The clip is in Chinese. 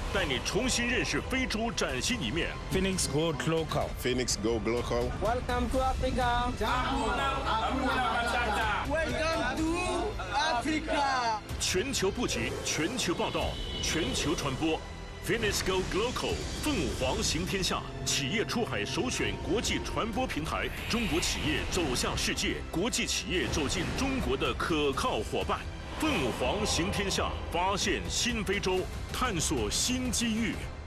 带你重新认识非洲崭新一面。 Phoenix Go Global. Phoenix Go Global. Welcome to Africa. Welcome to Africa. 全球布局，全球报道，全球传播。Phoenix Go Global 凤凰行天下，企业出海首选国际传播平台，中国企业走向世界，国际企业走进中国的可靠伙伴。凤凰行天下，发现新非洲，探索新机遇。